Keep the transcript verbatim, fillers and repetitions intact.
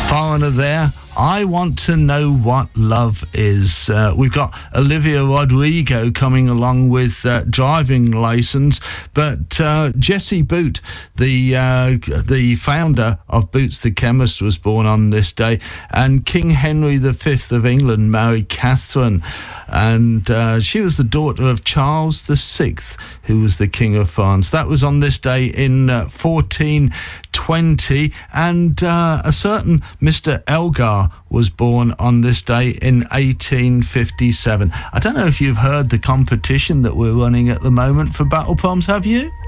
Foreigner there. I want to know what love is. Uh, we've got Olivia Rodrigo coming along with uh, driving license, but uh, Jessie Boot, the uh, the founder of Boots the Chemist, was born on this day, and King Henry the Fifth of England married Catherine, and uh, she was the daughter of Charles the Sixth, who was the King of France. That was on this day in uh, fourteen twenty, and uh, a certain Mister Elgar was born on this day in eighteen fifty-seven. I don't know if you've heard the competition that we're running at the moment for battle poems, have you?